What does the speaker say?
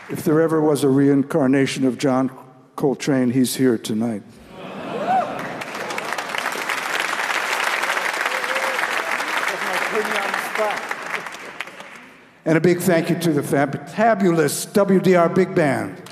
If there ever was a reincarnation of John Coltrane, he's here tonight. And a big thank you to the fabulous WDR Big Band.